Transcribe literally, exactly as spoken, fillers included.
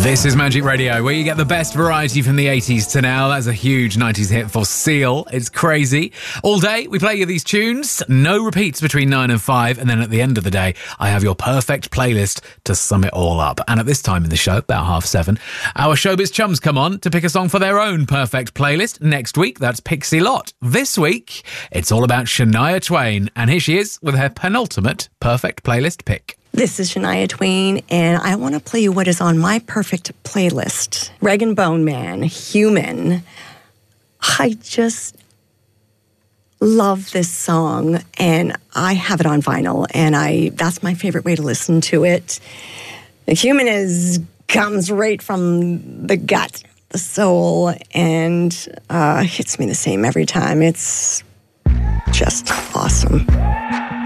This is Magic Radio, where you get the best variety from the eighties to now. That's a huge nineties hit for Seal. It's crazy. All day, we play you these tunes. No repeats between nine and five. And then at the end of the day, I have your perfect playlist to sum it all up. And at this time in the show, about half seven, our Showbiz chums come on to pick a song for their own perfect playlist. Next week, that's Pixie Lott. This week, it's all about Shania Twain. And here she is with her penultimate perfect playlist pick. This is Shania Twain, and I want to play you what is on my perfect playlist. Rag and Bone Man, Human. I just love this song, and I have it on vinyl, and I that's my favorite way to listen to it. The Human is comes right from the gut, the soul, and uh, hits me the same every time. It's just awesome.